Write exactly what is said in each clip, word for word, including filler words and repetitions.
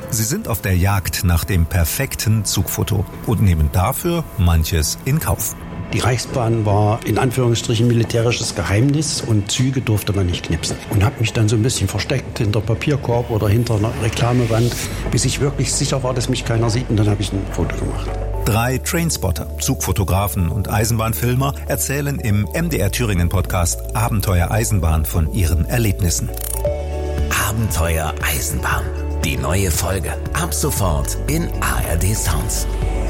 Sie sind auf der Jagd nach dem perfekten Zugfoto und nehmen dafür manches in Kauf. Die Reichsbahn war in Anführungsstrichen militärisches Geheimnis und Züge durfte man nicht knipsen. Und habe mich dann so ein bisschen versteckt hinter Papierkorb oder hinter einer Reklamewand, bis ich wirklich sicher war, dass mich keiner sieht, und dann habe ich ein Foto gemacht. Drei Trainspotter, Zugfotografen und Eisenbahnfilmer erzählen im M D R Thüringen Podcast Abenteuer Eisenbahn von ihren Erlebnissen. Abenteuer Eisenbahn. Die neue Folge ab sofort in A R D Sounds.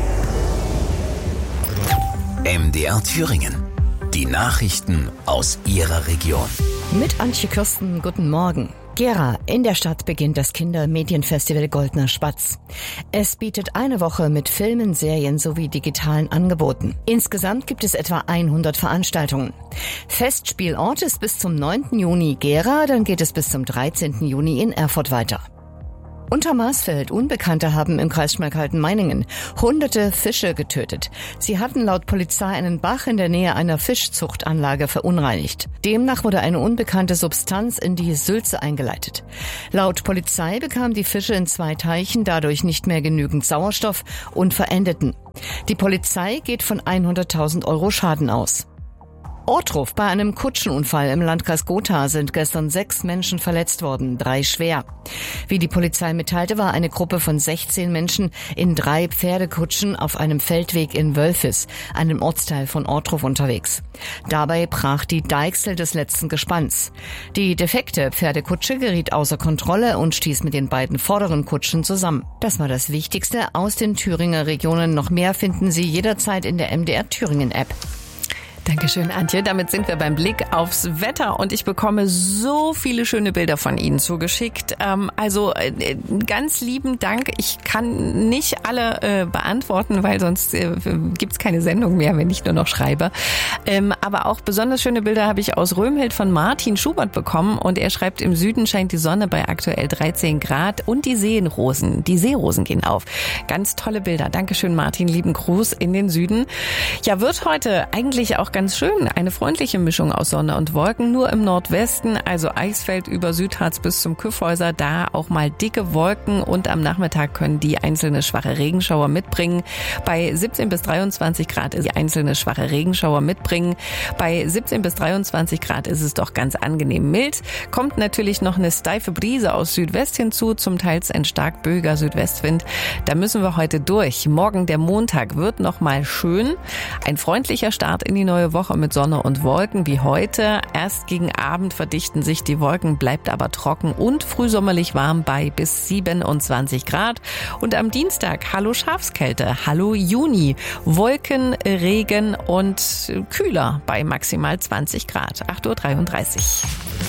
M D R Thüringen. Die Nachrichten aus Ihrer Region. Mit Antje Kürsten, guten Morgen. Gera, in der Stadt beginnt das Kindermedienfestival Goldener Spatz. Es bietet eine Woche mit Filmen, Serien sowie digitalen Angeboten. Insgesamt gibt es etwa hundert Veranstaltungen. Festspielort ist bis zum neunten Juni Gera, dann geht es bis zum dreizehnten Juni in Erfurt weiter. Unter Marsfeld, Unbekannte haben im Kreis Schmalkalden-Meiningen hunderte Fische getötet. Sie hatten laut Polizei einen Bach in der Nähe einer Fischzuchtanlage verunreinigt. Demnach wurde eine unbekannte Substanz in die Sülze eingeleitet. Laut Polizei bekamen die Fische in zwei Teichen dadurch nicht mehr genügend Sauerstoff und verendeten. Die Polizei geht von hunderttausend Euro Schaden aus. Ortruf: Bei einem Kutschenunfall im Landkreis Gotha sind gestern sechs Menschen verletzt worden, drei schwer. Wie die Polizei mitteilte, war eine Gruppe von sechzehn Menschen in drei Pferdekutschen auf einem Feldweg in Wölfis, einem Ortsteil von Ortruf, unterwegs. Dabei brach die Deichsel des letzten Gespanns. Die defekte Pferdekutsche geriet außer Kontrolle und stieß mit den beiden vorderen Kutschen zusammen. Das war das Wichtigste aus den Thüringer Regionen. Noch mehr finden Sie jederzeit in der M D R Thüringen App. Dankeschön, Antje. Damit sind wir beim Blick aufs Wetter und ich bekomme so viele schöne Bilder von Ihnen zugeschickt. Ähm, also äh, ganz lieben Dank. Ich kann nicht alle äh, beantworten, weil sonst äh, gibt's keine Sendung mehr, wenn ich nur noch schreibe. Ähm, aber auch besonders schöne Bilder habe ich aus Römhild von Martin Schubert bekommen und er schreibt: Im Süden scheint die Sonne bei aktuell dreizehn Grad und die Seenrosen, die Seerosen gehen auf. Ganz tolle Bilder. Dankeschön, Martin. Lieben Gruß in den Süden. Ja, wird heute eigentlich auch ganz schön. Eine freundliche Mischung aus Sonne und Wolken, nur im Nordwesten, also Eisfeld über Südharz bis zum Kyffhäuser, da auch mal dicke Wolken und am Nachmittag können die einzelne schwache Regenschauer mitbringen. Bei siebzehn bis dreiundzwanzig Grad ist die einzelne schwache Regenschauer mitbringen. Bei siebzehn bis dreiundzwanzig Grad ist es doch ganz angenehm mild. Kommt natürlich noch eine steife Brise aus Südwest hinzu, zum Teils ein stark böiger Südwestwind. Da müssen wir heute durch. Morgen, der Montag, wird noch mal schön. Ein freundlicher Start in die neue Woche mit Sonne und Wolken wie heute. Erst gegen Abend verdichten sich die Wolken, bleibt aber trocken und frühsommerlich warm bei bis siebenundzwanzig Grad. Und am Dienstag, hallo Schafskälte, hallo Juni. Wolken, Regen und kühler bei maximal zwanzig Grad, acht Uhr dreiunddreißig.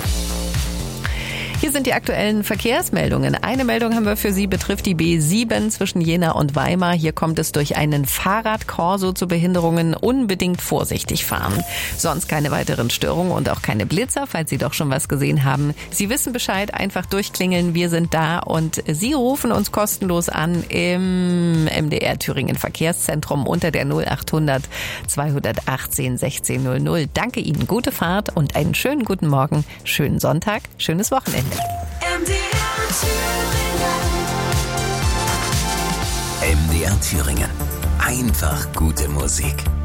Hier sind die aktuellen Verkehrsmeldungen. Eine Meldung haben wir für Sie, betrifft die B sieben zwischen Jena und Weimar. Hier kommt es durch einen Fahrradkorso zu Behinderungen. Unbedingt vorsichtig fahren. Sonst keine weiteren Störungen und auch keine Blitzer, falls Sie doch schon was gesehen haben. Sie wissen Bescheid, einfach durchklingeln. Wir sind da und Sie rufen uns kostenlos an im M D R Thüringen Verkehrszentrum unter der null achthundert zweihundertachtzehn sechzehn null null. Danke Ihnen, gute Fahrt und einen schönen guten Morgen, schönen Sonntag, schönes Wochenende. M D R Thüringen. M D R Thüringen. Einfach gute Musik.